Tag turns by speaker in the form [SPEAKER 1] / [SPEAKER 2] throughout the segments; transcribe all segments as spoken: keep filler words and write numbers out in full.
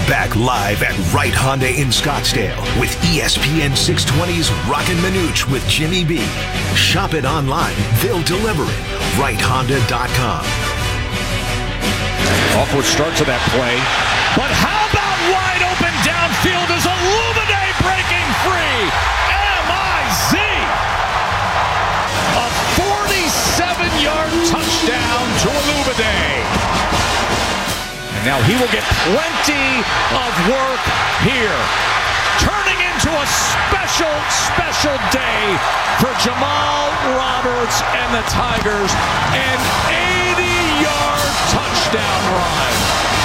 [SPEAKER 1] Back live at Wright Honda in Scottsdale with E S P N six twenty's Rockin' Manooch with Jimmy B. Shop it online. They'll deliver it. Wright Honda dot com.
[SPEAKER 2] Awkward start to that play. But how about wide open downfield is Illuminate breaking free. M I Z. A forty-seven-yard touchdown to Illuminate. And now he will get plenty of work here. Turning into a special, special day for Jamal Roberts and the Tigers. An eighty-yard touchdown run.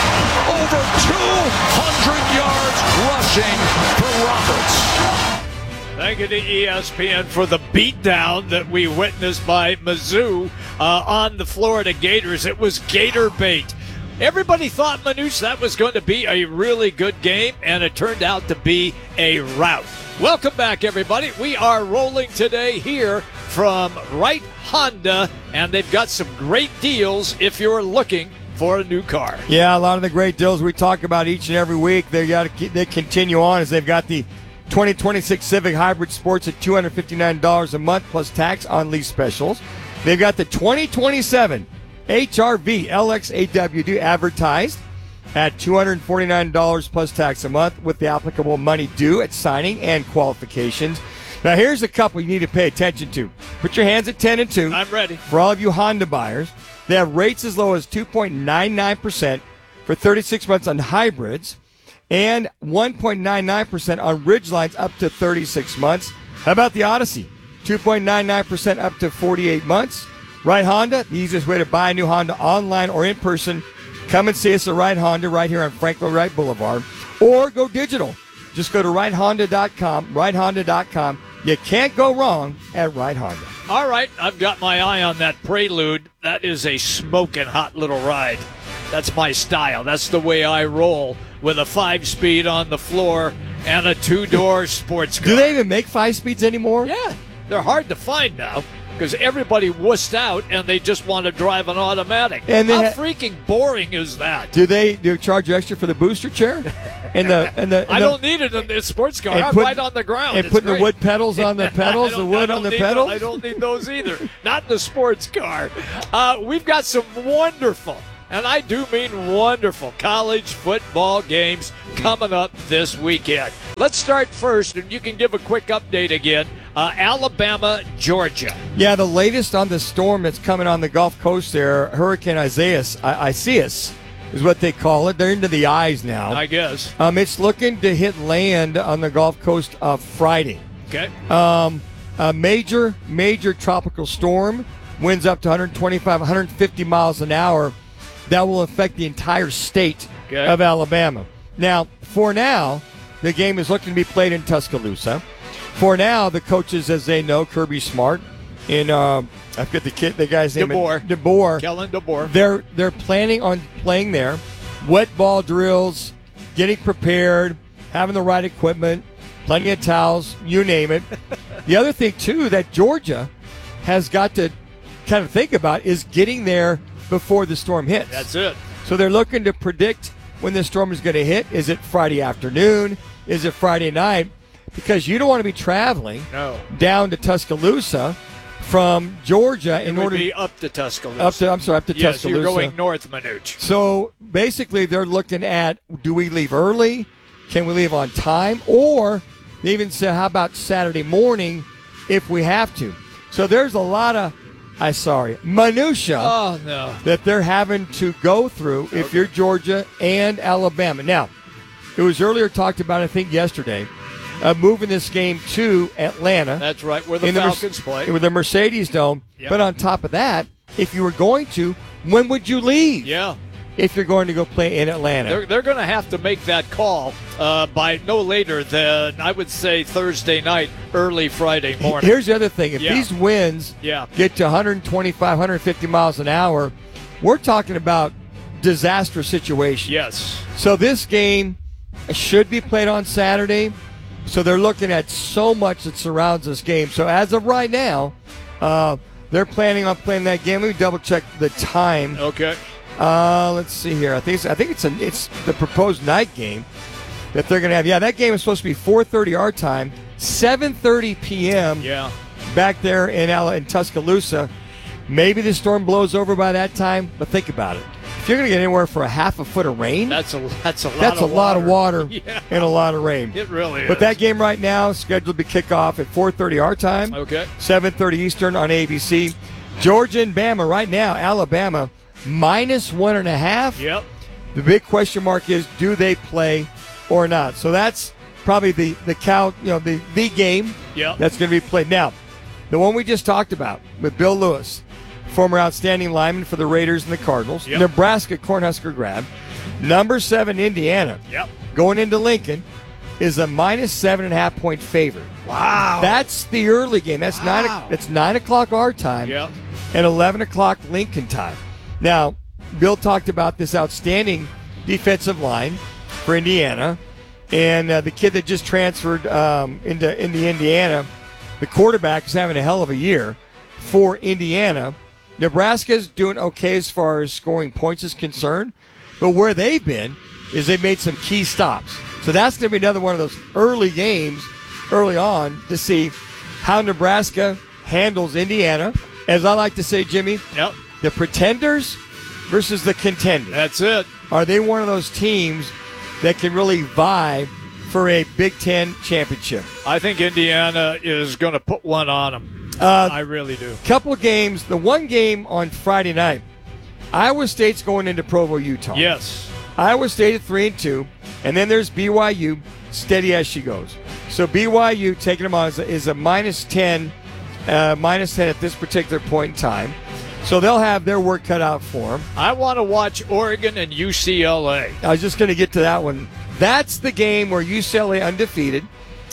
[SPEAKER 2] Over two hundred yards rushing for Roberts.
[SPEAKER 3] Thank you to E S P N for the beatdown that we witnessed by Mizzou uh, on the Florida Gators. It was Gator bait. Everybody thought, Manooch, that was going to be a really good game, and it turned out to be a rout. Welcome back, everybody. We are rolling today here from Wright Honda, and they've got some great deals if you're looking for a new car.
[SPEAKER 4] Yeah, a lot of the great deals we talk about each and every week, they got to they continue on as they've got the twenty twenty-six Civic Hybrid Sports at two hundred fifty-nine dollars a month plus tax on lease specials. They've got the twenty twenty-seven H R V L X A W D advertised at two hundred forty-nine dollars plus tax a month with the applicable money due at signing and qualifications. Now, here's a couple you need to pay attention to. Put your hands at ten and two.
[SPEAKER 3] I'm ready.
[SPEAKER 4] For all of you Honda buyers, they have rates as low as two point nine nine percent for thirty-six months on hybrids and one point nine nine percent on Ridgelines up to thirty-six months. How about the Odyssey? two point nine nine percent up to forty-eight months. Wright Honda, the easiest way to buy a new Honda online or in person. Come and see us at Wright Honda right here on Franklin Wright Boulevard. Or go digital. Just go to Wright Honda dot com, Wright Honda dot com. You can't go wrong at Wright Honda.
[SPEAKER 3] All right, I've got my eye on that Prelude. That is a smoking hot little ride. That's my style. That's the way I roll, with a five-speed on the floor and a two-door sports car.
[SPEAKER 4] Do they even make five speeds anymore?
[SPEAKER 3] Yeah, they're hard to find now because everybody wussed out and they just want to drive an automatic.
[SPEAKER 4] And they
[SPEAKER 3] How
[SPEAKER 4] ha-
[SPEAKER 3] freaking boring is that?
[SPEAKER 4] Do they do they charge you extra for the booster chair? And the and the and
[SPEAKER 3] I
[SPEAKER 4] the,
[SPEAKER 3] don't need it in this sports car. I'm
[SPEAKER 4] put,
[SPEAKER 3] right on the ground.
[SPEAKER 4] And
[SPEAKER 3] It's
[SPEAKER 4] putting
[SPEAKER 3] great.
[SPEAKER 4] the wood pedals on the pedals, the wood on the
[SPEAKER 3] need
[SPEAKER 4] pedals.
[SPEAKER 3] The, I don't need those either. Not in the sports car. Uh, we've got some wonderful, and I do mean wonderful, college football games coming up this weekend. Let's start first, and you can give a quick update again. Uh, Alabama, Georgia.
[SPEAKER 4] Yeah, the latest on the storm that's coming on the Gulf Coast there, Hurricane Isaias, I- Isaias is what they call it. They're into the eyes now.
[SPEAKER 3] I guess.
[SPEAKER 4] Um, it's looking to hit land on the Gulf Coast uh, Friday.
[SPEAKER 3] Okay.
[SPEAKER 4] Um, a major, major tropical storm, winds up to one twenty-five, one fifty miles an hour. That will affect the entire state
[SPEAKER 3] okay.
[SPEAKER 4] of Alabama. Now, for now, the game is looking to be played in Tuscaloosa. For now, the coaches, as they know, Kirby Smart and uh, I forget the kid, the guy's name,
[SPEAKER 3] DeBoer.
[SPEAKER 4] DeBoer.
[SPEAKER 3] Kellen DeBoer.
[SPEAKER 4] They're they're planning on playing there, wet ball drills, getting prepared, having the right equipment, plenty of towels, you name it. The other thing too that Georgia has got to kind of think about is getting there before the storm hits.
[SPEAKER 3] That's it.
[SPEAKER 4] So they're looking to predict when the storm is going to hit. Is it Friday afternoon? Is it Friday night? Because you don't want to be traveling
[SPEAKER 3] no.
[SPEAKER 4] down to Tuscaloosa from Georgia
[SPEAKER 3] it
[SPEAKER 4] in
[SPEAKER 3] would
[SPEAKER 4] order
[SPEAKER 3] be up to Tuscaloosa.
[SPEAKER 4] Up to I'm sorry, up to
[SPEAKER 3] yes,
[SPEAKER 4] Tuscaloosa.
[SPEAKER 3] You're going north, Manooch.
[SPEAKER 4] So basically, they're looking at: do we leave early? Can we leave on time? Or they even say, how about Saturday morning if we have to? So there's a lot of, I sorry, minutia
[SPEAKER 3] oh, no.
[SPEAKER 4] that they're having to go through if
[SPEAKER 3] okay.
[SPEAKER 4] you're Georgia and Alabama. Now, it was earlier talked about, I think yesterday, uh, moving this game to Atlanta.
[SPEAKER 3] That's right, where the Falcons
[SPEAKER 4] the,
[SPEAKER 3] play.
[SPEAKER 4] With the Mercedes Dome.
[SPEAKER 3] Yep.
[SPEAKER 4] But on top of that, if you were going to, when would you leave?
[SPEAKER 3] Yeah.
[SPEAKER 4] If you're going to go play in Atlanta.
[SPEAKER 3] They're, they're going to have to make that call uh, by no later than, I would say, Thursday night, early Friday morning.
[SPEAKER 4] Here's the other thing. If
[SPEAKER 3] yeah.
[SPEAKER 4] these winds
[SPEAKER 3] yeah.
[SPEAKER 4] get to one twenty-five, one fifty miles an hour, we're talking about disaster situation.
[SPEAKER 3] Yes.
[SPEAKER 4] So this game should be played on Saturday. So they're looking at so much that surrounds this game. So as of right now, uh, they're planning on playing that game. Let me double check the time.
[SPEAKER 3] Okay.
[SPEAKER 4] Uh, let's see here. I think it's, I think it's a, it's the proposed night game that they're going to have. Yeah, that game is supposed to be four thirty our time, seven thirty p.m.
[SPEAKER 3] Yeah.
[SPEAKER 4] back there in Ala- in Tuscaloosa. Maybe the storm blows over by that time, but think about it. If you're going to get anywhere for a half a foot of rain,
[SPEAKER 3] That's a that's a lot
[SPEAKER 4] that's
[SPEAKER 3] of
[SPEAKER 4] a lot of water
[SPEAKER 3] Yeah.
[SPEAKER 4] and a lot of rain.
[SPEAKER 3] It really is.
[SPEAKER 4] But that game right now is scheduled to kick off at four thirty our time,
[SPEAKER 3] Okay.
[SPEAKER 4] seven thirty Eastern on A B C. Georgia and Bama right now, Alabama minus one and a half.
[SPEAKER 3] Yep.
[SPEAKER 4] The big question mark is, do they play or not? So that's probably the the cow, you know, the the game
[SPEAKER 3] Yep.
[SPEAKER 4] that's going to be played. Now, the one we just talked about with Bill Lewis, former outstanding lineman for the Raiders and the Cardinals,
[SPEAKER 3] Yep.
[SPEAKER 4] Nebraska Cornhusker grab, number seven Indiana,
[SPEAKER 3] Yep.
[SPEAKER 4] going into Lincoln, is a minus seven and a half point favorite.
[SPEAKER 3] Wow.
[SPEAKER 4] That's the early game. That's
[SPEAKER 3] Wow.
[SPEAKER 4] nine. That's nine o'clock our time,
[SPEAKER 3] Yep.
[SPEAKER 4] and eleven o'clock Lincoln time. Now, Bill talked about this outstanding defensive line for Indiana, and uh, the kid that just transferred um, into into Indiana, the quarterback is having a hell of a year for Indiana. Nebraska's doing okay as far as scoring points is concerned, but where they've been is they've made some key stops. So that's going to be another one of those early games early on to see how Nebraska handles Indiana. As I like to say, Jimmy,
[SPEAKER 3] Yep.
[SPEAKER 4] the pretenders versus the contenders.
[SPEAKER 3] That's it.
[SPEAKER 4] Are they one of those teams that can really vie for a Big Ten championship?
[SPEAKER 3] I think Indiana is going to put one on them.
[SPEAKER 4] Uh,
[SPEAKER 3] I really do.
[SPEAKER 4] Couple of games. The one game on Friday night, Iowa State's going into Provo, Utah.
[SPEAKER 3] Yes.
[SPEAKER 4] Iowa State at three and two, and then there's B Y U, steady as she goes. So B Y U taking them on is a, is a minus ten, uh, minus ten at this particular point in time. So they'll have their work cut out for them.
[SPEAKER 3] I want to watch Oregon and U C L A.
[SPEAKER 4] I was just going to get to that one. That's the game where U C L A undefeated.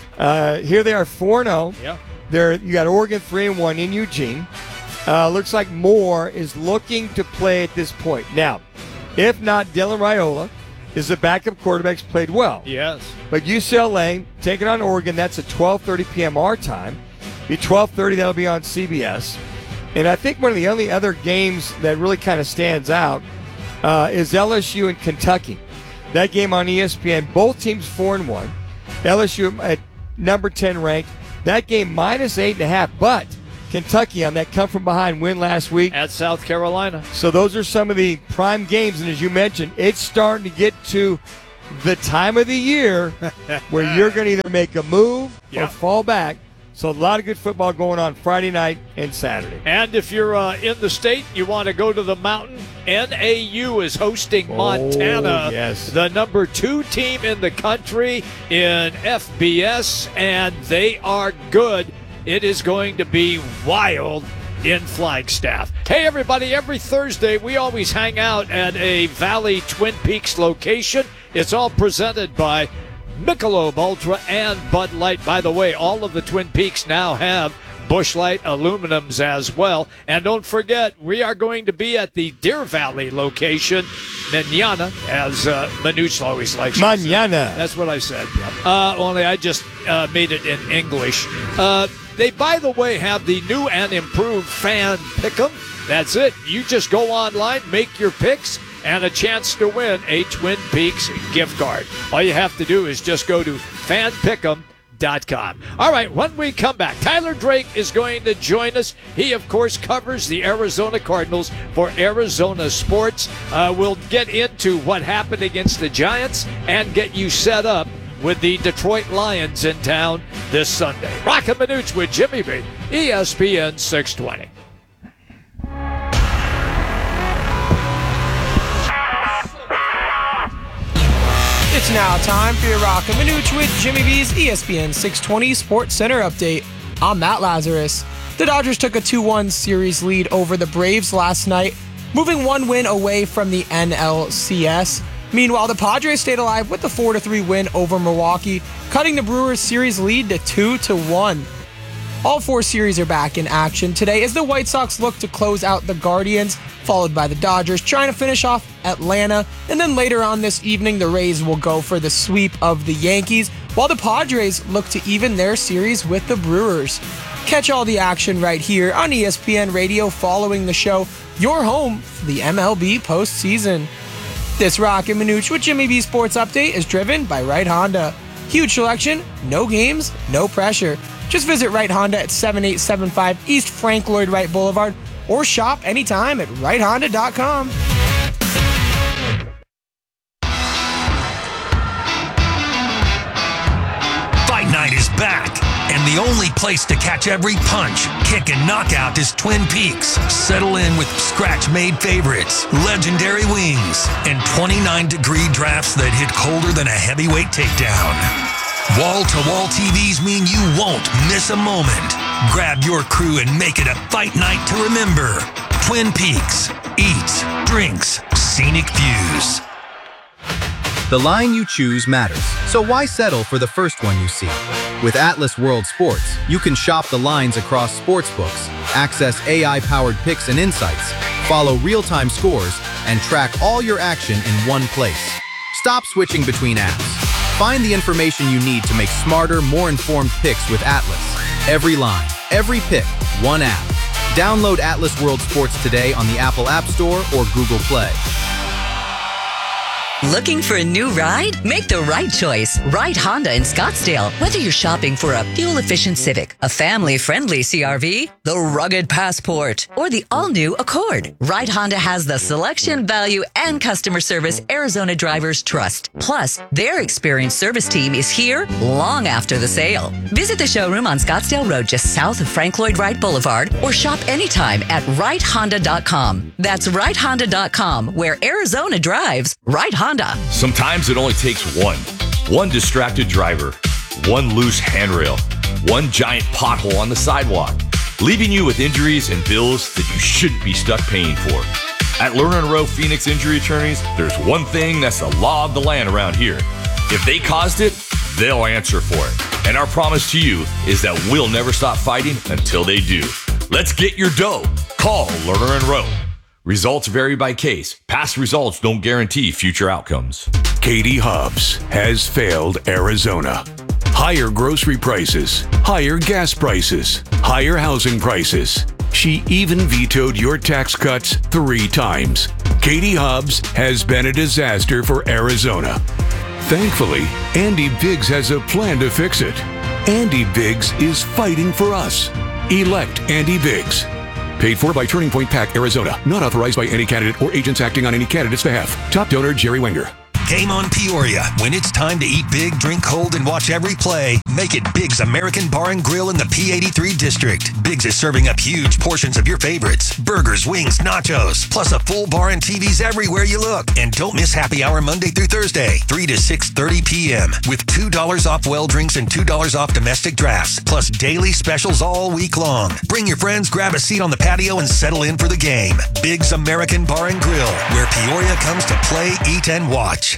[SPEAKER 4] Uh, here they are four and oh.
[SPEAKER 3] Yeah.
[SPEAKER 4] They're, you got Oregon three and one in Eugene. Uh, looks like Moore is looking to play at this point. Now, if not, Dylan Raiola is the backup quarterback, played well.
[SPEAKER 3] Yes.
[SPEAKER 4] But U C L A taking on Oregon, that's at twelve thirty p.m. our time. Be twelve thirty, that'll be on C B S. And I think one of the only other games that really kind of stands out uh, is L S U and Kentucky. That game on E S P N, both teams four and one. L S U at number ten ranked. That game minus eight and a half, but Kentucky on that come from behind win last week.
[SPEAKER 3] At South Carolina.
[SPEAKER 4] So those are some of the prime games, and as you mentioned, it's starting to get to the time of the year where you're going to either make a move or
[SPEAKER 3] Yep.
[SPEAKER 4] fall back. So a lot of good football going on Friday night and Saturday.
[SPEAKER 3] And if you're uh, in the state, you want to go to the mountain, N A U is hosting Montana,
[SPEAKER 4] Oh, yes.
[SPEAKER 3] the number two team in the country in F B S, and they are good. It is going to be wild in Flagstaff. Hey, everybody, every Thursday we always hang out at a Valley Twin Peaks location. It's all presented by Michelob Ultra and Bud Light. By the way, all of the Twin Peaks now have Busch Light aluminums as well. And don't forget, we are going to be at the Deer Valley location, Manana, as uh, Manuch always likes to say.
[SPEAKER 4] Manana.
[SPEAKER 3] That's what I said. Uh, only I just uh, made it in English. Uh, they, by the way, have the new and improved Fan Pick'em. That's it. You just go online, make your picks, and a chance to win a Twin Peaks gift card. All you have to do is just go to fan pick'em dot com. All right, when we come back, Tyler Drake is going to join us. He, of course, covers the Arizona Cardinals for Arizona Sports. Uh, we'll get into what happened against the Giants and get you set up with the Detroit Lions in town this Sunday. Rockin' Manuch with Jimmy B, E S P N six twenty.
[SPEAKER 5] It's now time for your Rock and Manuch with Jimmy B's E S P N six twenty Sports Center update. I'm Matt Lazarus. The Dodgers took a two one series lead over the Braves last night, moving one win away from the N L C S. Meanwhile, the Padres stayed alive with the four to three win over Milwaukee, cutting the Brewers' series lead to two to one. All four series are back in action today as the White Sox look to close out the Guardians, followed by the Dodgers trying to finish off Atlanta, and then later on this evening the Rays will go for the sweep of the Yankees, while the Padres look to even their series with the Brewers. Catch all the action right here on E S P N Radio following the show your home for the M L B postseason. This Rockin' Minuch with Jimmy B Sports Update is driven by Wright Honda. Huge selection, no games, no pressure. Just visit Wright Honda at seventy-eight seventy-five East Frank Lloyd Wright Boulevard or shop anytime at Wright Honda dot com.
[SPEAKER 6] Fight Night is back, and the only place to catch every punch, kick, and knockout is Twin Peaks. Settle in with scratch-made favorites, legendary wings, and twenty-nine degree drafts that hit colder than a heavyweight takedown. Wall-to-wall T Vs mean you won't miss a moment. Grab your crew and make it a fight night to remember. Twin Peaks. Eats, drinks, scenic views.
[SPEAKER 7] The line you choose matters, so why settle for the first one you see? With Atlas World Sports, you can shop the lines across sportsbooks, access A I-powered picks and insights, follow real-time scores, and track all your action in one place. Stop switching between apps. Find the information you need to make smarter, more informed picks with Atlas. Every line, every pick, one app. Download Atlas World Sports today on the Apple App Store or Google Play.
[SPEAKER 8] Looking for a new ride? Make the right choice. Wright Honda in Scottsdale. Whether you're shopping for a fuel-efficient Civic, a family-friendly C R V, the rugged Passport, or the all-new Accord, Wright Honda has the selection, value, and customer service Arizona drivers trust. Plus, their experienced service team is here long after the sale. Visit the showroom on Scottsdale Road just south of Frank Lloyd Wright Boulevard or shop anytime at Wright Honda dot com. That's Wright Honda dot com, where Arizona drives Wright Honda.
[SPEAKER 2] Sometimes it only takes one. One distracted driver, one loose handrail, one giant pothole on the sidewalk, leaving you with injuries and bills that you shouldn't be stuck paying for. At Lerner and Rowe Phoenix Injury Attorneys, there's one thing that's the law of the land around here. If they caused it, they'll answer for it. And our promise to you is that we'll never stop fighting until they do. Let's get your dough. Call Lerner and Rowe. Results vary by case. Past results don't guarantee future outcomes.
[SPEAKER 1] Katie Hobbs has failed Arizona. Higher grocery prices, higher gas prices, higher housing prices. She even vetoed your tax cuts three times. Katie Hobbs has been a disaster for Arizona. Thankfully, Andy Biggs has a plan to fix it. Andy Biggs is fighting for us. Elect Andy Biggs. Paid for by Turning Point PAC, Arizona. Not authorized by any candidate or agents acting on any candidate's behalf. Top donor, Jerry Wenger.
[SPEAKER 6] Game on Peoria. When it's time to eat big, drink cold, and watch every play, make it Big's American Bar and Grill in the P eighty-three district. Big's is serving up huge portions of your favorites. Burgers, wings, nachos, plus a full bar and T Vs everywhere you look. And don't miss happy hour Monday through Thursday, three to six thirty p.m. with two dollars off well drinks and two dollars off domestic drafts, plus daily specials all week long. Bring your friends, grab a seat on the patio, and settle in for the game. Big's American Bar and Grill, where Peoria comes to play, eat, and watch.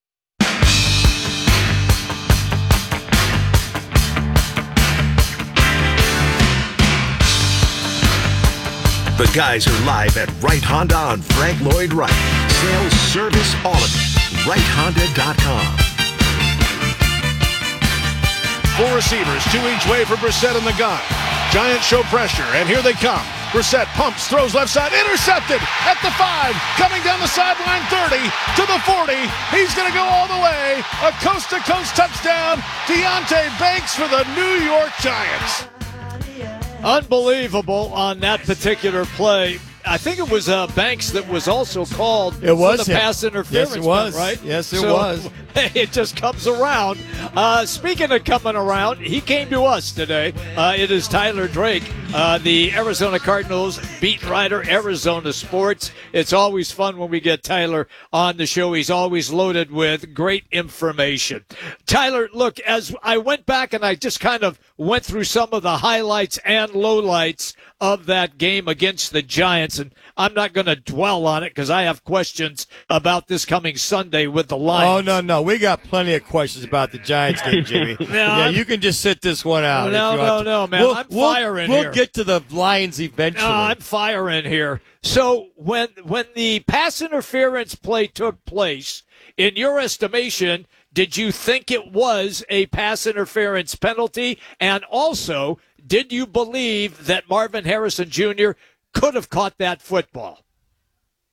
[SPEAKER 1] The guys are live at Wright Honda on Frank Lloyd Wright. Sales, service, all of it. Wright Honda dot com.
[SPEAKER 9] Four receivers, two each way for Brissett in the gun. Giants show pressure, and here they come. Brissett pumps, throws left side, intercepted at the five, coming down the sideline thirty to the forty. He's going to go all the way. A coast-to-coast touchdown. Deonte Banks for the New York Giants.
[SPEAKER 3] Unbelievable on that particular play. I think it was uh, Banks that was also called
[SPEAKER 4] it was
[SPEAKER 3] for the
[SPEAKER 4] him.
[SPEAKER 3] pass interference.
[SPEAKER 4] Yes, it was.
[SPEAKER 3] Right?
[SPEAKER 4] Yes, it
[SPEAKER 3] so,
[SPEAKER 4] was.
[SPEAKER 3] It just comes around. Uh, speaking of coming around, he came to us today. Uh, it is Tyler Drake, uh, the Arizona Cardinals beat writer, Arizona Sports. It's always fun when we get Tyler on the show. He's always loaded with great information. Tyler, look, as I went back and I just kind of went through some of the highlights and lowlights of that game against the Giants, and I'm not going to dwell on it because I have questions about this coming Sunday with the Lions.
[SPEAKER 4] Oh, no, no. We got plenty of questions about the Giants game, Jimmy.
[SPEAKER 3] no,
[SPEAKER 4] yeah,
[SPEAKER 3] I'm,
[SPEAKER 4] you can just sit this one out.
[SPEAKER 3] No,
[SPEAKER 4] if you
[SPEAKER 3] no,
[SPEAKER 4] want to.
[SPEAKER 3] no, man.
[SPEAKER 4] We'll,
[SPEAKER 3] I'm
[SPEAKER 4] we'll,
[SPEAKER 3] firing
[SPEAKER 4] we'll
[SPEAKER 3] here.
[SPEAKER 4] We'll get to the Lions eventually.
[SPEAKER 3] No, I'm firing here. So when when the pass interference play took place, in your estimation, did you think it was a pass interference penalty? And also, did you believe that Marvin Harrison Junior could have caught that football?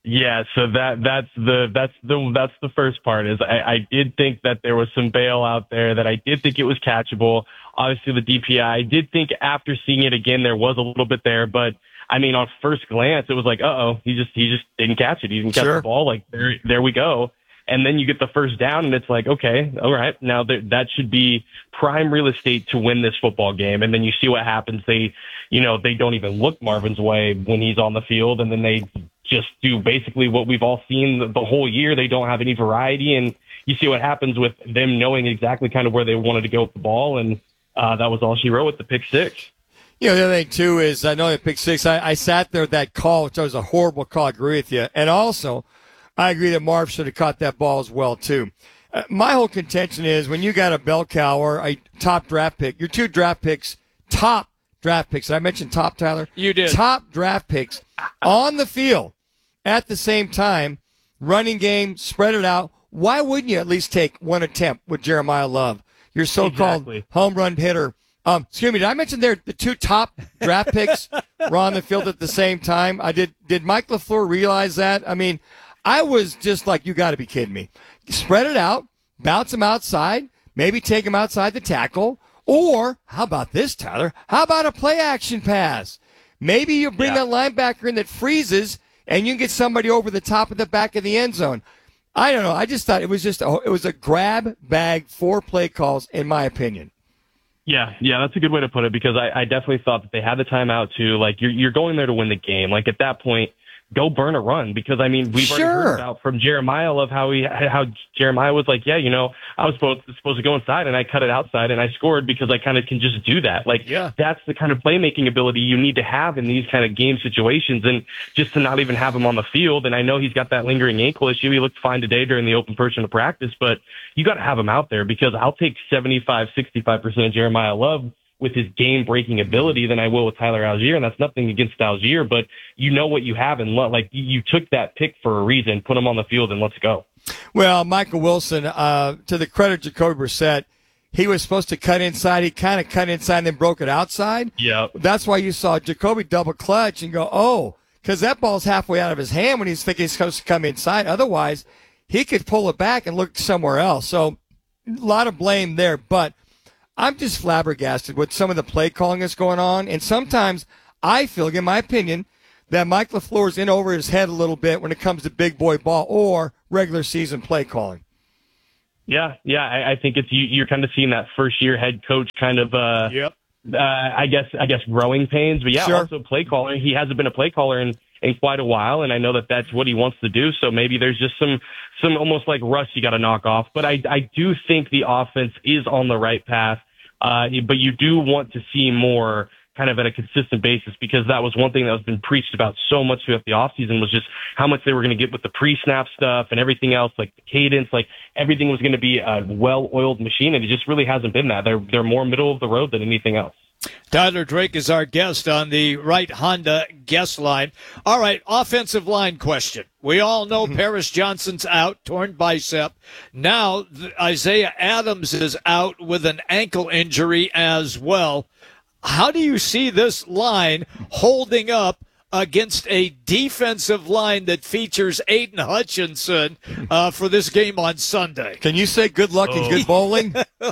[SPEAKER 10] Yeah, so that that's the that's the that's the first part is I, I did think that there was some bail out there, that I did think it was catchable. Obviously the D P I, I did think after seeing it again there was a little bit there, but I mean on first glance it was like, uh oh, he just he just didn't catch it. He didn't catch
[SPEAKER 4] Sure.
[SPEAKER 10] the ball. Like there there we go. And then you get the first down and it's like, okay, all right, now th- that should be prime real estate to win this football game. And then you see what happens. They, you know, they don't even look Marvin's way when he's on the field, and then they just do basically what we've all seen the, the whole year. They don't have any variety, and you see what happens with them knowing exactly kind of where they wanted to go with the ball, and uh, that was all she wrote with the pick six.
[SPEAKER 4] You know, the other thing, too, is I know the pick six, I, I sat there with that call, which was a horrible call. I agree with you. And also, I agree that Marv should have caught that ball as well, too. Uh, my whole contention is when you got a bell cow or a top draft pick, your two draft picks, top draft picks. Did I mention top, Tyler?
[SPEAKER 3] You did.
[SPEAKER 4] Top draft picks on the field at the same time, running game, spread it out. Why wouldn't you at least take one attempt with Jeremiah Love, your so-called
[SPEAKER 10] Exactly.
[SPEAKER 4] home run hitter? Um, excuse me, did I mention there the two top draft picks were on the field at the same time? I did. Did Mike LaFleur realize that? I mean, I was just like, you got to be kidding me. Spread it out, bounce him outside, maybe take him outside the tackle, or how about this, Tyler? How about a play action pass? Maybe you bring
[SPEAKER 10] Yeah.
[SPEAKER 4] that linebacker in that freezes, and you can get somebody over the top of the back of the end zone. I don't know. I just thought it was just a, it was a grab bag, four play calls, in my opinion.
[SPEAKER 10] Yeah, yeah, that's a good way to put it, because I, I definitely thought that they had the timeout too. Like you're you're going there to win the game. Like at that point, go burn a run, because I mean we've already
[SPEAKER 4] Sure.
[SPEAKER 10] heard about from Jeremiah of how he how Jeremiah was like, yeah, you know, I was supposed supposed to go inside and I cut it outside and I scored because I kind of can just do that. Like
[SPEAKER 3] Yeah.
[SPEAKER 10] that's the kind of playmaking ability you need to have in these kind of game situations, and just to not even have him on the field. And I know he's got that lingering ankle issue. He looked fine today during the open portion of practice, but you got to have him out there, because I'll take seventy-five, sixty-five percent of Jeremiah Love with his game-breaking ability than I will with Tyler Algier, and that's nothing against Algier, but you know what you have, and like you took that pick for a reason. Put him on the field and let's go.
[SPEAKER 4] Well, Michael Wilson, uh, to the credit of Jacoby Brissett, he was supposed to cut inside. He kind of cut inside and then broke it outside.
[SPEAKER 10] Yeah.
[SPEAKER 4] That's why you saw Jacoby double clutch and go, oh, because that ball's halfway out of his hand when he's thinking he's supposed to come inside. Otherwise, he could pull it back and look somewhere else. So a lot of blame there, but I'm just flabbergasted with some of the play calling that's going on. And sometimes I feel, in my opinion, that Mike LaFleur's in over his head a little bit when it comes to big boy ball or regular season play calling.
[SPEAKER 10] Yeah, yeah, I, I think it's you, you're kind of seeing that first year head coach kind of, uh,
[SPEAKER 3] Yep.
[SPEAKER 10] uh, I guess, I guess growing pains. But yeah,
[SPEAKER 4] Sure.
[SPEAKER 10] also play caller. He hasn't been a play caller in, in quite a while, and I know that that's what he wants to do. So maybe there's just some, some almost like rust you got to knock off. But I, I do think the offense is on the right path. Uh, but you do want to see more kind of at a consistent basis, because that was one thing that was been preached about so much throughout the offseason, was just how much they were going to get with the pre-snap stuff and everything else, like the cadence, like everything was going to be a well-oiled machine, and it just really hasn't been that. They're they're more middle of the road than anything else.
[SPEAKER 3] Tyler Drake is our guest on the Right Honda guest line. All right, offensive line question. We all know Paris Johnson's out, torn bicep. Now th- Isaiah Adams is out with an ankle injury as well. How do you see this line holding up against a defensive line that features Aiden Hutchinson uh, for this game on Sunday?
[SPEAKER 4] Can you say good luck and good bowling?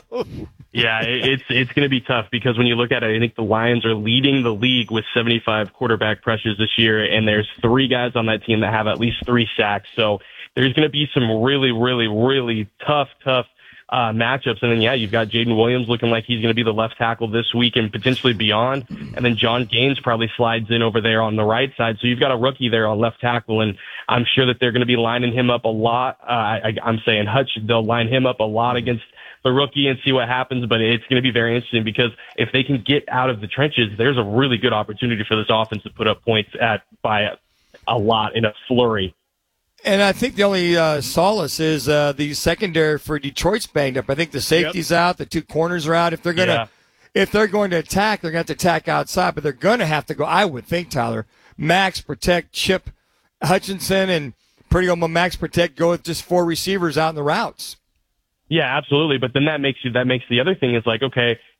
[SPEAKER 10] Yeah, it- it's it's going to be tough, because when you look at it, I think the Lions are leading the league with seventy-five quarterback pressures this year, and there's three guys on that team that have at least three sacks. So there's going to be some really, really, really tough, tough uh, matchups. And then, yeah, you've got Jaden Williams looking like he's going to be the left tackle this week and potentially beyond. And then John Gaines probably slides in over there on the right side. So you've got a rookie there on left tackle, and I'm sure that they're going to be lining him up a lot. Uh, I, I'm saying Hutch, they'll line him up a lot against the rookie and see what happens, but it's going to be very interesting, because if they can get out of the trenches, there's a really good opportunity for this offense to put up points at by a, a lot in a flurry.
[SPEAKER 4] And I think the only uh, solace is uh, the secondary for Detroit's banged up. I think the safety's yep. out, the two corners are out. If they're gonna, yeah. if they're going to attack, they're going to have to attack outside, but they're going to have to go. I would think, Tyler, max protect Chip Hutchinson, and pretty much max protect go with just four receivers out in the routes.
[SPEAKER 10] Yeah, absolutely. But then that makes you, that makes the other thing is like, okay,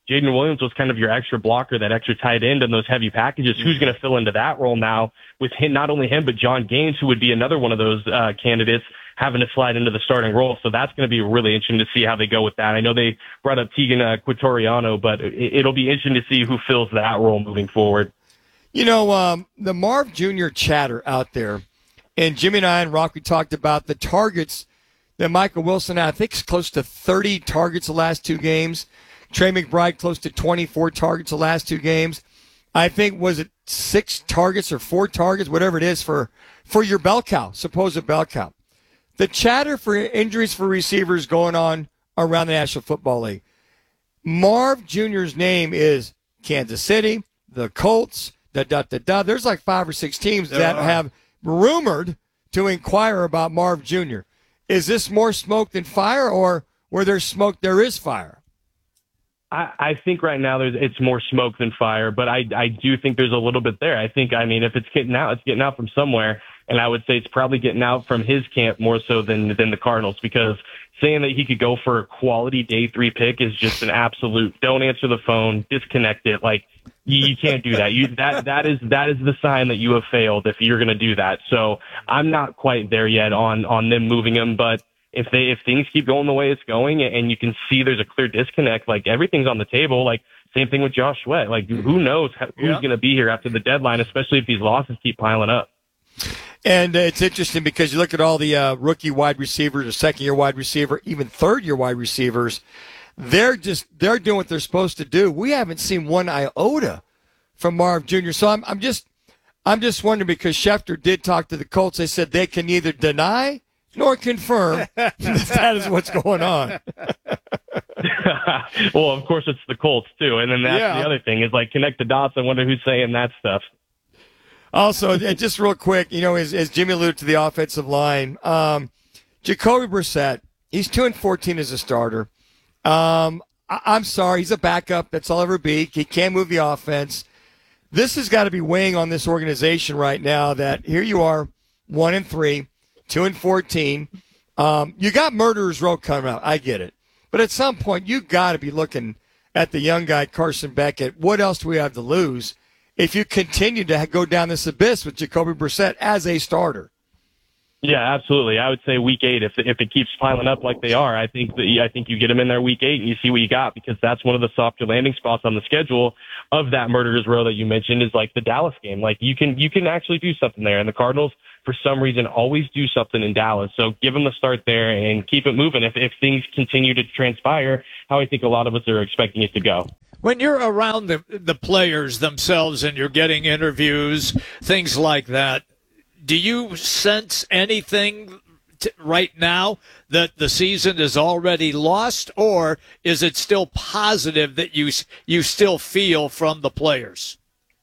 [SPEAKER 10] Jaden Williams was kind of your extra blocker, that extra tight end in those heavy packages. Who's going to fill into that role now with him, not only him, but John Gaines, who would be another one of those uh, candidates having to slide into the starting role. So that's going to be really interesting to see how they go with that. I know they brought up Tegan uh, Quitoriano, but it, it'll be interesting to see who fills that role moving forward.
[SPEAKER 4] You know, um, the Marv Junior chatter out there, and Jimmy and I and Rock, we talked about the targets that Michael Wilson had. I think is close to thirty targets the last two games. Trey McBride close to twenty-four targets the last two games. I think, was it six targets or four targets, whatever it is, for, for your bell cow, supposed bell cow. The chatter for injuries for receivers going on around the National Football League. Marv Junior's name is Kansas City, the Colts, da da da da. There's like five or six teams
[SPEAKER 3] There
[SPEAKER 4] that
[SPEAKER 3] are.
[SPEAKER 4] have rumored to inquire about Marv Junior Is this more smoke than fire, or where there's smoke, there is fire?
[SPEAKER 10] I, I think right now there's it's more smoke than fire, but I I do think there's a little bit there. I think, I mean, if it's getting out, it's getting out from somewhere, and I would say it's probably getting out from his camp more so than than the Cardinals, because saying that he could go for a quality day three pick is just an absolute don't answer the phone, disconnect it. Like, you, you can't do that. You that that is that is the sign that you have failed if you're going to do that. So I'm not quite there yet on on them moving him, but if they if things keep going the way it's going and you can see there's a clear disconnect, like everything's on the table. Like, same thing with Josh Sweat. Like, who knows how, who's
[SPEAKER 3] Yeah.
[SPEAKER 10] going to be here after the deadline, especially if these losses keep piling up.
[SPEAKER 4] And uh, it's interesting because you look at all the uh, rookie wide receivers, or second-year wide receiver, even third-year wide receivers. They're just they're doing what they're supposed to do. We haven't seen one iota from Marv Junior So I'm I'm just I'm just wondering, because Schefter did talk to the Colts. They said they can neither deny nor confirm that that is what's going on.
[SPEAKER 10] Well, of course, it's the Colts, too. And then that's
[SPEAKER 4] Yeah.
[SPEAKER 10] the other thing is, like, connect the dots. I wonder who's saying that stuff.
[SPEAKER 4] Also, and just real quick, you know, as, as Jimmy alluded to the offensive line, um, Jacoby Brissett, he's two and fourteen as a starter. Um, I, I'm sorry, he's a backup. That's all ever be. He can't move the offense. This has got to be weighing on this organization right now. That here you are, one and three, two and fourteen. Um, you got Murderers Row coming out. I get it, but at some point you got to be looking at the young guy Carson Beckett. What else do we have to lose if you continue to go down this abyss with Jacoby Brissett as a starter?
[SPEAKER 10] Yeah, absolutely. I would say week eight, if if it keeps piling up like they are, I think that I think you get them in there week eight and you see what you got, because that's one of the softer landing spots on the schedule of that Murderers Row that you mentioned, is like the Dallas game. Like, you can you can actually do something there, and the Cardinals, for some reason, always do something in Dallas. So give them the start there and keep it moving. If if things continue to transpire how I think a lot of us are expecting it to go.
[SPEAKER 3] When you're around the the players themselves and you're getting interviews, things like that, do you sense anything t- right now that the season is already lost, or is it still positive that you s- you still feel from the players?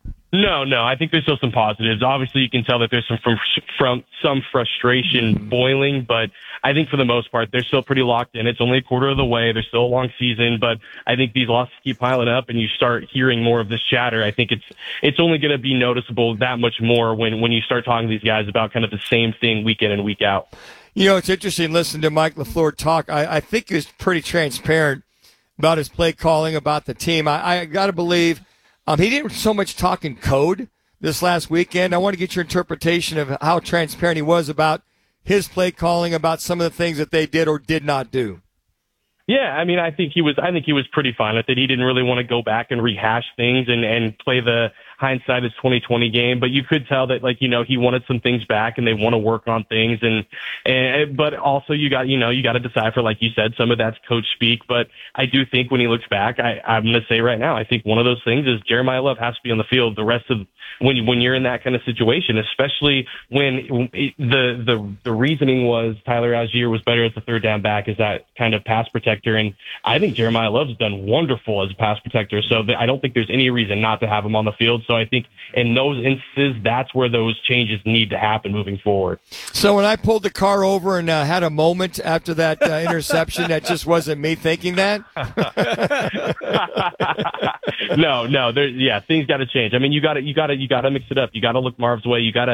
[SPEAKER 10] No, no. I think there's still some positives. Obviously, you can tell that there's some from, from some frustration boiling, but I think for the most part, they're still pretty locked in. It's only a quarter of the way. There's still a long season, but I think these losses keep piling up, and you start hearing more of this chatter. I think it's it's only going to be noticeable that much more when when you start talking to these guys about kind of the same thing week in and week out.
[SPEAKER 4] You know, it's interesting listening to Mike LaFleur talk. I, I think he was pretty transparent about his play calling, about the team. I, I got to believe um, he didn't so much talk in code this last weekend. I want to get your interpretation of how transparent he was about his play calling, about some of the things that they did or did not do.
[SPEAKER 10] Yeah, I mean, I think he was. I think he was pretty fine with it. He didn't really want to go back and rehash things and and play the hindsight is twenty twenty game. But you could tell that, like, you know, he wanted some things back, and they want to work on things. And and but also you got you know you got to decipher, like you said, some of that's coach speak. But I do think when he looks back, I, I'm going to say right now, I think one of those things is Jeremiah Love has to be on the field the rest of when when you're in that kind of situation, especially when it, the the the reasoning was Tyler Algier was better as a third down back as that kind of pass protector. And I think Jeremiah Love's done wonderful as a pass protector. So I don't think there's any reason not to have him on the field. So I think in those instances, that's where those changes need to happen moving forward.
[SPEAKER 4] So when I pulled the car over and uh, had a moment after that uh, interception, that just wasn't me thinking that?
[SPEAKER 10] no, no. There, yeah, things got to change. I mean, you got to, you got to, you got to mix it up. You got to look Marv's way. You got to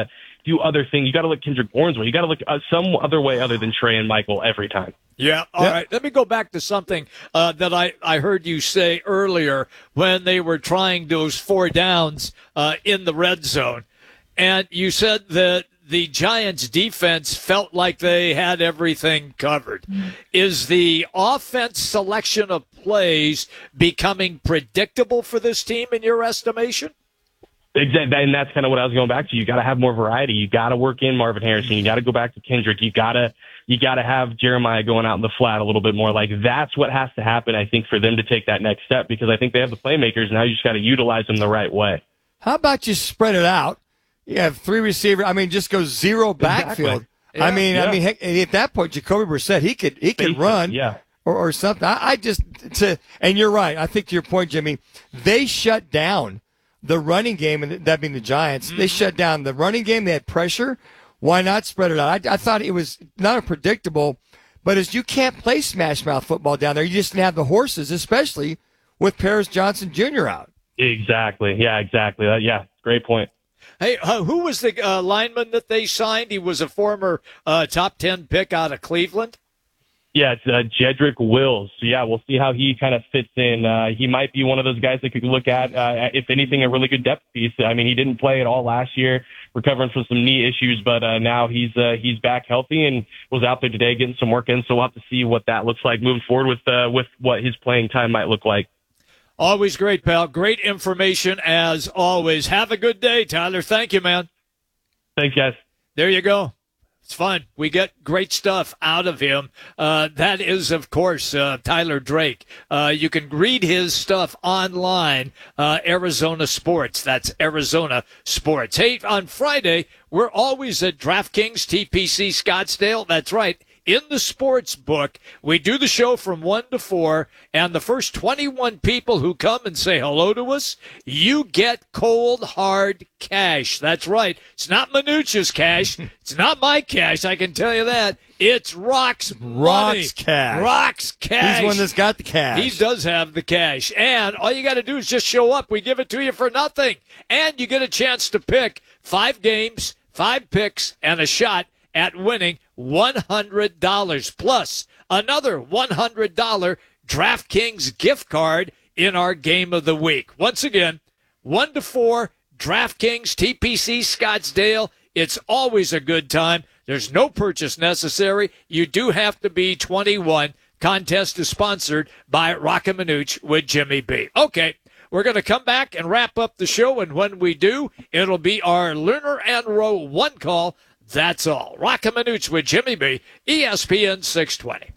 [SPEAKER 10] do other things. You got to look Kendrick Bourne's way. You got to look uh, some other way other than Trey and Michael every time.
[SPEAKER 3] Yeah. All
[SPEAKER 4] Yeah.
[SPEAKER 3] right. Let me go back to something uh, that I, I heard you say earlier when they were trying those four downs uh, in the red zone. And you said that the Giants defense felt like they had everything covered. Is the offense selection of plays becoming predictable for this team in your estimation?
[SPEAKER 10] Exactly, and that's kind of what I was going back to. You got to have more variety. You got to work in Marvin Harrison. You got to go back to Kendrick. You got to you got to have Jeremiah going out in the flat a little bit more. Like that's what has to happen, I think, for them to take that next step, because I think they have the playmakers. Now you just got to utilize them the right way.
[SPEAKER 4] How about you spread it out? You have three receivers. I mean, just go zero backfield.
[SPEAKER 10] Exactly.
[SPEAKER 4] I mean,
[SPEAKER 10] Yeah.
[SPEAKER 4] I mean, heck, at that point, Jacoby Brissett, he could he could
[SPEAKER 10] Basic,
[SPEAKER 4] run,
[SPEAKER 10] yeah.
[SPEAKER 4] or, or something. I, I just to and you're right. I think to your point, Jimmy, they shut down the running game, and that being the Giants.
[SPEAKER 3] Mm-hmm.
[SPEAKER 4] They shut down the running game. They had pressure. Why not spread it out? I, I thought it was not unpredictable, but as you can't play smash mouth football down there, you just didn't have the horses, especially with Paris Johnson Junior out.
[SPEAKER 10] Exactly. Yeah, exactly. Uh, yeah, great point.
[SPEAKER 3] Hey, uh, who was the uh, lineman that they signed? He was a former uh, top ten pick out of Cleveland.
[SPEAKER 10] Yeah, it's uh, Jedrick Wills. So, yeah, we'll see how he kind of fits in. Uh, he might be one of those guys that could look at, uh, if anything, a really good depth piece. I mean, he didn't play at all last year, recovering from some knee issues, but uh, now he's uh, he's back healthy and was out there today getting some work in. So we'll have to see what that looks like moving forward with uh, with what his playing time might look like.
[SPEAKER 3] Always great, pal. Great information as always. Have a good day, Tyler. Thank you, man.
[SPEAKER 10] Thanks, guys.
[SPEAKER 3] There you go. It's fun. We get great stuff out of him. Uh, that is, of course, uh, Tyler Drake. Uh, you can read his stuff online, uh, Arizona Sports. That's Arizona Sports. Hey, on Friday, we're always at DraftKings T P C Scottsdale. That's right. In the sports book, we do the show from one to four, and the first twenty-one people who come and say hello to us, you get cold, hard cash. That's right. It's not Minucci's cash. It's not my cash, I can tell you that. It's Rock's money.
[SPEAKER 4] Rock's cash.
[SPEAKER 3] Rock's cash.
[SPEAKER 4] He's the one that's got the cash.
[SPEAKER 3] He does have the cash. And all you got to do is just show up. We give it to you for nothing. And you get a chance to pick five games, five picks, and a shot at winning one hundred dollars plus another one hundred dollars DraftKings gift card in our game of the week. Once again, one to four, DraftKings T P C Scottsdale. It's always a good time. There's no purchase necessary. You do have to be twenty-one. Contest is sponsored by Rockin' Minuch with Jimmy B. Okay, we're going to come back and wrap up the show, and when we do, it'll be our Lerner and Rowe one call. That's all. Rockin' Minuch with Jimmy B, E S P N six twenty.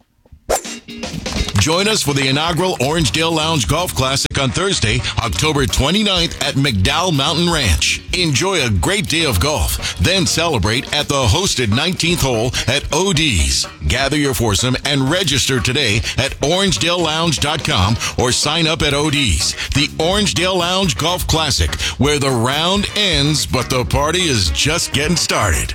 [SPEAKER 11] Join us for the inaugural Orangedale Lounge Golf Classic on Thursday, October twenty-ninth at McDowell Mountain Ranch. Enjoy a great day of golf, then celebrate at the hosted nineteenth hole at O D's. Gather your foursome and register today at orangedale lounge dot com or sign up at O D's. The Orangedale Lounge Golf Classic, where the round ends, but the party is just getting started.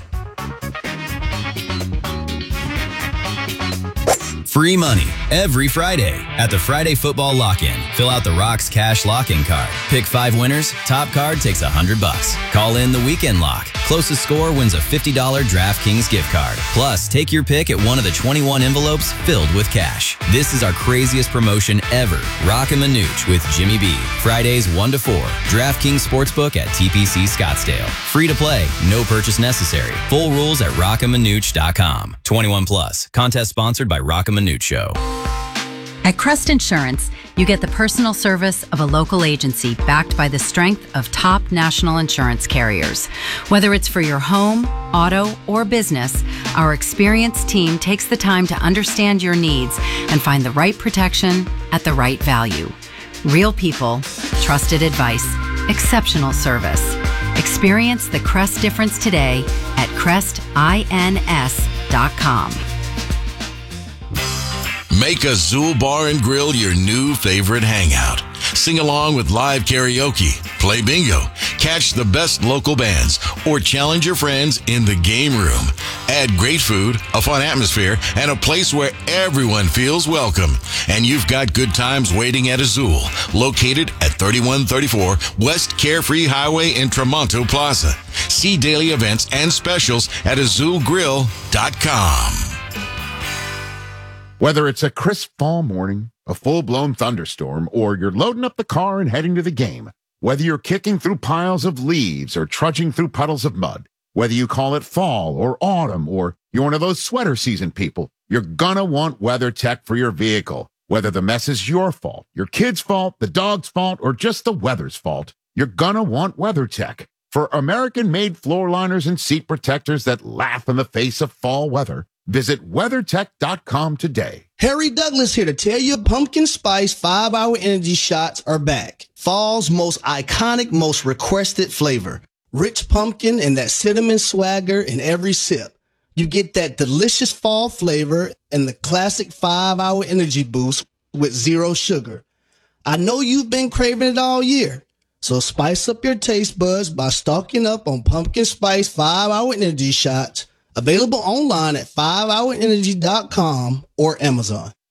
[SPEAKER 12] Free money every Friday at the Friday Football Lock-In. Fill out the Rocks Cash Lock-In card. Pick five winners. Top card takes a hundred bucks. Call in the Weekend Lock. Closest score wins a fifty dollars DraftKings gift card. Plus, take your pick at one of the twenty-one envelopes filled with cash. This is our craziest promotion ever. Rockin' Minuch with Jimmy B. Fridays one to four. DraftKings Sportsbook at T P C Scottsdale. Free to play. No purchase necessary. Full rules at rockin minuch dot com. twenty-one plus. Contest sponsored by Rockin' Minuch Show.
[SPEAKER 13] At Crest Insurance, you get the personal service of a local agency backed by the strength of top national insurance carriers. Whether it's for your home, auto, or business, our experienced team takes the time to understand your needs and find the right protection at the right value. Real people, trusted advice, exceptional service. Experience the Crest difference today at crest ins dot com.
[SPEAKER 11] Make Azul Bar and Grill your new favorite hangout. Sing along with live karaoke, play bingo, catch the best local bands, or challenge your friends in the game room. Add great food, a fun atmosphere, and a place where everyone feels welcome. And you've got good times waiting at Azul, located at thirty-one thirty-four West Carefree Highway in Tramonto Plaza. See daily events and specials at azul grill dot com.
[SPEAKER 14] Whether it's a crisp fall morning, a full-blown thunderstorm, or you're loading up the car and heading to the game, whether you're kicking through piles of leaves or trudging through puddles of mud, whether you call it fall or autumn, or you're one of those sweater season people, you're gonna want WeatherTech for your vehicle. Whether the mess is your fault, your kid's fault, the dog's fault, or just the weather's fault, you're gonna want WeatherTech. For American-made floor liners and seat protectors that laugh in the face of fall weather, visit weather tech dot com today.
[SPEAKER 15] Harry Douglas here to tell you pumpkin spice five hour energy shots are back. Fall's most iconic, most requested flavor. Rich pumpkin and that cinnamon swagger in every sip. You get that delicious fall flavor and the classic five hour energy boost with zero sugar. I know you've been craving it all year. So spice up your taste buds by stocking up on pumpkin spice five hour energy shots. Available online at five hour energy dot com or Amazon.